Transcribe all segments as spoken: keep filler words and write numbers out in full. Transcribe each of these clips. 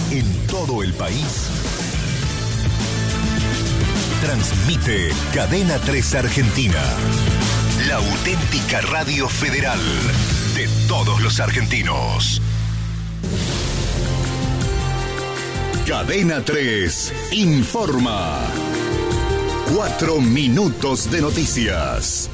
en todo el país. Transmite Cadena tres Argentina, la auténtica radio federal de todos los argentinos. Cadena tres informa. Cuatro minutos de noticias.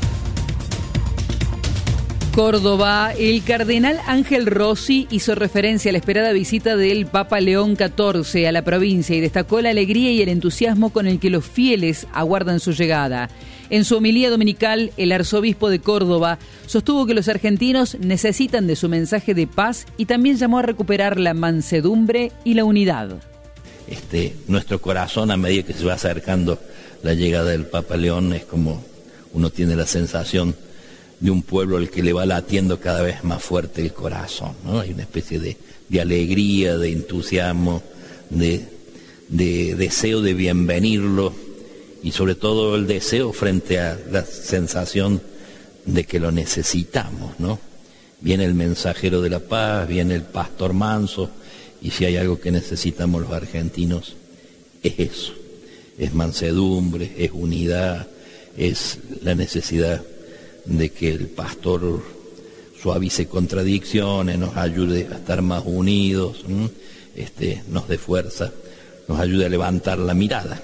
Córdoba, el cardenal Ángel Rossi hizo referencia a la esperada visita del Papa León catorce a la provincia y destacó la alegría y el entusiasmo con el que los fieles aguardan su llegada. En su homilía dominical, el arzobispo de Córdoba sostuvo que los argentinos necesitan de su mensaje de paz y también llamó a recuperar la mansedumbre y la unidad. Este, nuestro corazón, a medida que se va acercando la llegada del Papa León, es como uno tiene la sensación de un pueblo al que le va latiendo cada vez más fuerte el corazón, ¿no? Hay una especie de, de alegría, de entusiasmo, de, de deseo de bienvenirlo y sobre todo el deseo frente a la sensación de que lo necesitamos, ¿no? Viene el mensajero de la paz, viene el pastor manso, y si hay algo que necesitamos los argentinos es eso, es mansedumbre, es unidad, es la necesidad de que el pastor suavice contradicciones, nos ayude a estar más unidos, este, nos dé fuerza, nos ayude a levantar la mirada.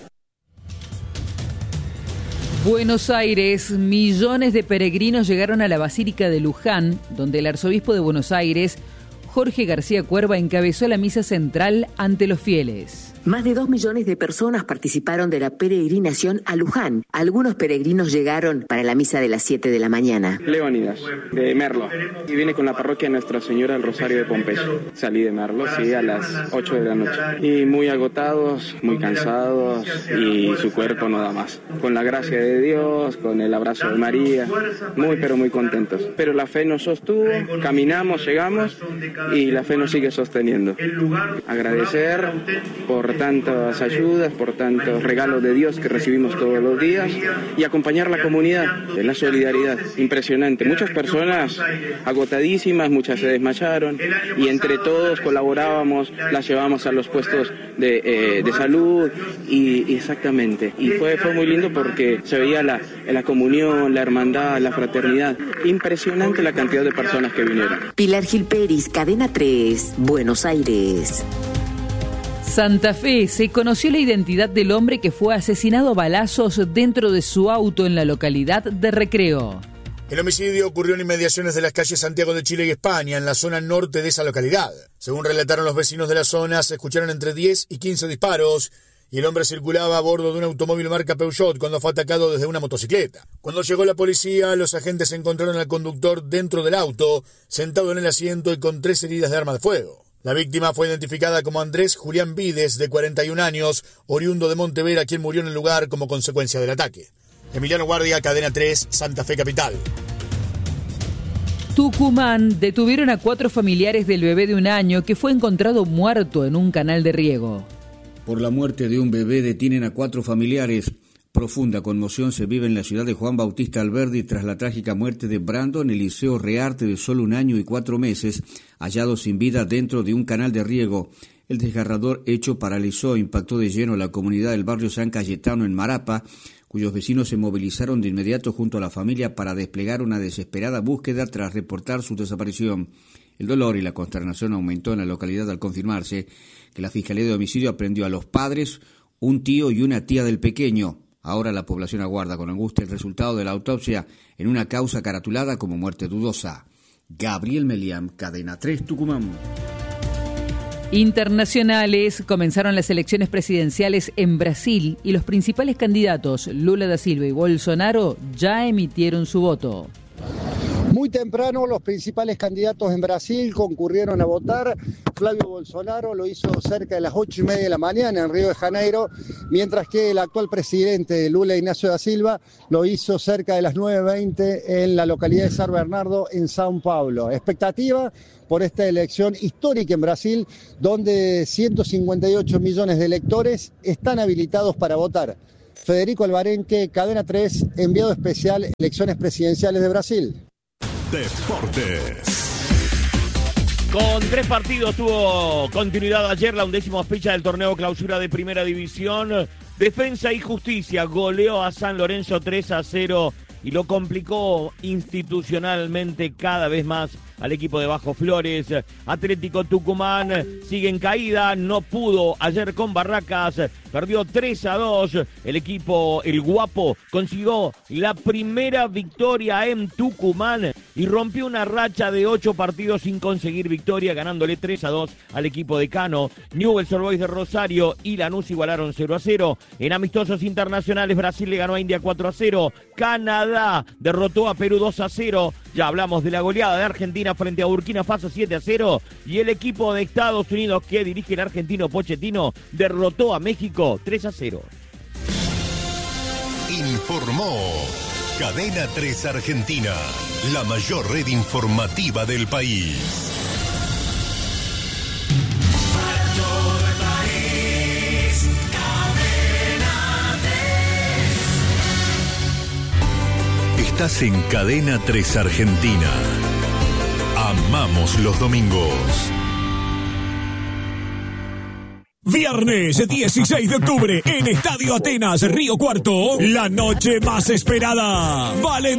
Buenos Aires, millones de peregrinos llegaron a la Basílica de Luján, donde el arzobispo de Buenos Aires, Jorge García Cuerva, encabezó la misa central ante los fieles. Más de dos millones de personas participaron de la peregrinación a Luján. Algunos peregrinos llegaron para la misa de las siete de la mañana. Leónidas, de Merlo, y viene con la parroquia Nuestra Señora del Rosario de Pompeyo. Salí de Merlo, sí, a las ocho de la noche. Y muy agotados, muy cansados, y su cuerpo no da más. Con la gracia de Dios, con el abrazo de María, muy pero muy contentos. Pero la fe nos sostuvo, caminamos, llegamos, y la fe nos sigue sosteniendo. Agradecer por tantas ayudas, por tantos regalos de Dios que recibimos todos los días y acompañar la comunidad en la solidaridad. Impresionante. Muchas personas agotadísimas, muchas se desmayaron y entre todos colaborábamos, las llevamos a los puestos de, eh, de salud y, y exactamente. Y fue, fue muy lindo porque se veía la, la comunión, la hermandad, la fraternidad. Impresionante la cantidad de personas que vinieron. Pilar Gil Peris, Cadena tres, Buenos Aires. Santa Fe, se conoció la identidad del hombre que fue asesinado a balazos dentro de su auto en la localidad de Recreo. El homicidio ocurrió en inmediaciones de las calles Santiago de Chile y España, en la zona norte de esa localidad. Según relataron los vecinos de la zona, se escucharon entre diez y quince disparos y el hombre circulaba a bordo de un automóvil marca Peugeot cuando fue atacado desde una motocicleta. Cuando llegó la policía, los agentes encontraron al conductor dentro del auto, sentado en el asiento y con tres heridas de arma de fuego. La víctima fue identificada como Andrés Julián Vides, de cuarenta y un años, oriundo de Montevera, quien murió en el lugar como consecuencia del ataque. Emiliano Guardia, Cadena tres, Santa Fe Capital. Tucumán, detuvieron a cuatro familiares del bebé de un año que fue encontrado muerto en un canal de riego. Por la muerte de un bebé detienen a cuatro familiares. Profunda conmoción se vive en la ciudad de Juan Bautista Alberdi tras la trágica muerte de Brandon Eliseo Rearte, de solo un año y cuatro meses, hallado sin vida dentro de un canal de riego. El desgarrador hecho paralizó e impactó de lleno a la comunidad del barrio San Cayetano en Marapa, cuyos vecinos se movilizaron de inmediato junto a la familia para desplegar una desesperada búsqueda tras reportar su desaparición. El dolor y la consternación aumentó en la localidad al confirmarse que la Fiscalía de Homicidio aprehendió a los padres, un tío y una tía del pequeño. Ahora la población aguarda con angustia el resultado de la autopsia en una causa caratulada como muerte dudosa. Gabriel Meliam, Cadena tres, Tucumán. Internacionales, comenzaron las elecciones presidenciales en Brasil y los principales candidatos, Lula da Silva y Bolsonaro, ya emitieron su voto. Muy temprano los principales candidatos en Brasil concurrieron a votar. Flavio Bolsonaro lo hizo cerca de las ocho y media de la mañana en Río de Janeiro, mientras que el actual presidente Lula Ignacio da Silva lo hizo cerca de las nueve veinte en la localidad de São Bernardo, en São Paulo. Expectativa por esta elección histórica en Brasil, donde ciento cincuenta y ocho millones de electores están habilitados para votar. Federico Alvarenque, Cadena tres, enviado especial, Elecciones Presidenciales de Brasil. Deportes. Con tres partidos tuvo continuidad ayer la undécima fecha del torneo clausura de Primera División. Defensa y Justicia goleó a San Lorenzo tres a cero y lo complicó institucionalmente cada vez más al equipo de Bajo Flores. Atlético Tucumán sigue en caída, no pudo ayer con Barracas, perdió tres a dos. El equipo, el Guapo, consiguió la primera victoria en Tucumán y rompió una racha de ocho partidos sin conseguir victoria, ganándole tres a dos al equipo de Cano. Newell's Old Boys de Rosario y Lanús igualaron cero a cero. En amistosos internacionales, Brasil le ganó a India cuatro a cero. Canadá derrotó a Perú dos a cero. Ya hablamos de la goleada de Argentina frente a Burkina Faso siete a cero. Y el equipo de Estados Unidos que dirige el argentino Pochettino derrotó a México tres a cero. Informó Cadena tres Argentina, la mayor red informativa del país. Para todo el país, Cadena tres. Estás en Cadena tres Argentina. Amamos los domingos. Viernes dieciséis de octubre en Estadio Atenas, Río Cuarto, la noche más esperada. Valen